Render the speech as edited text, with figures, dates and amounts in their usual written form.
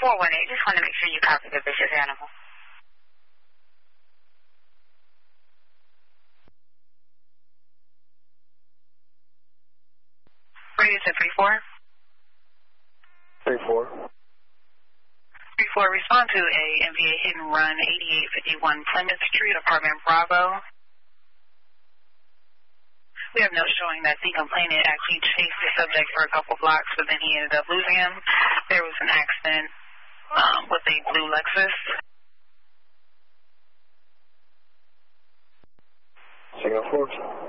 418, just want to make sure you copy the vicious animal. Radius at 34. 34. 34, respond to a MVA hit and run 8851 Plymouth Street, apartment Bravo. We have notes showing that the complainant actually chased the subject for a couple blocks, but then he ended up losing him. There was an accident with a blue Lexus. Signal 4.